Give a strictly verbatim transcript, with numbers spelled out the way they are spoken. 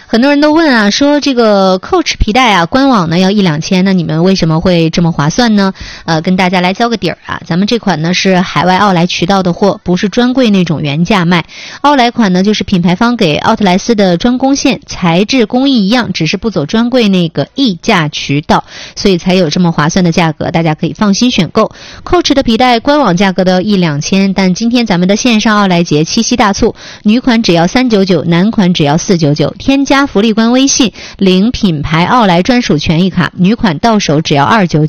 很多人都问啊，说这个 Coach 皮带啊，官网呢要一两千，那你们为什么会这么划算呢？呃，跟大家来交个底儿啊，咱们这款呢是海外奥莱渠道的货，不是专柜那种原价卖。奥莱款呢就是品牌方给奥特莱斯的专供线，材质工艺一样，只是不走专柜那个溢价渠道，所以才有这么划算的价格，大家可以放心选购。Coach 的皮带官网价格都要一两千，但今天咱们的线上奥莱节七夕大促，女款只要三九九，男款只要四九九，添加福利官微信领品牌奥莱专属权益卡，女款到手只要二九九。